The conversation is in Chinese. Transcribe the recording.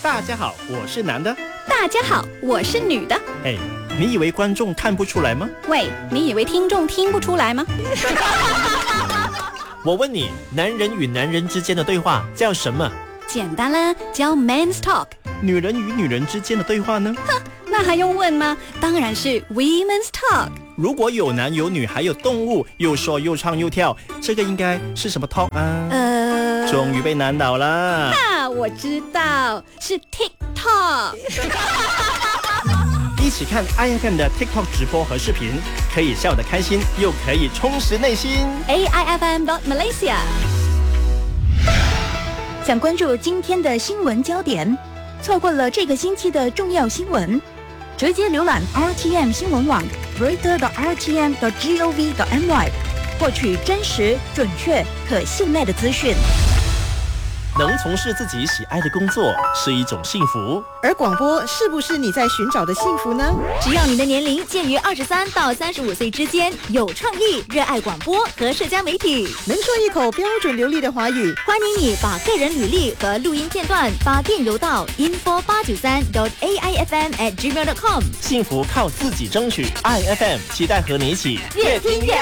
大家好，我是男的。 大家好，我是女的。 哎，你以为观众看不出来吗？ 喂，你以为听众听不出来吗？ 我问你，男人与男人之间的对话叫什么？ 简单啦，叫 Men's Talk。 女人与女人之间的对话呢？ 哼，那还用问吗？当然是 Women's Talk。 如果有男有女还有动物，又说又唱又跳，这个应该是什么 talk 啊？终于被难倒了。 我知道，是 TikTok。 一起看 IFM 的 TikTok 直播和视频，可以笑得开心，又可以充实内心。 AIFM.Malaysia。 想关注今天的新闻焦点，错过了这个星期的重要新闻，直接浏览 RTM 新闻网 reader.rtm.gov.my， 获取真实、准确、可信赖的资讯。 能从事自己喜爱的工作是一种幸福， 而广播是不是你在寻找的幸福呢？ 只要你的年龄介于23到35岁之间，有创意，热爱广播和社交媒体， 能说一口标准流利的华语， 欢迎你把个人履历和录音片段发电邮到 info893.aifm@gmail.com。 幸福靠自己争取。IFM 期待和你一起越听越